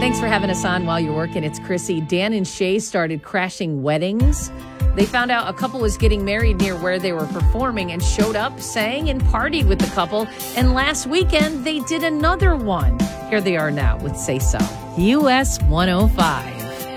Thanks for having us on while you're working. It's Chrissy. Dan and Shay started crashing weddings. They found out a couple was getting married near where they were performing and showed up, sang, and partied with the couple. And last weekend, they did another one. Here they are now with Say So. US 105.